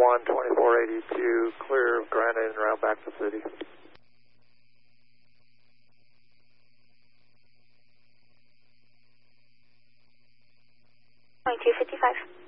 2482, clear of Granite and route back to city. 2255.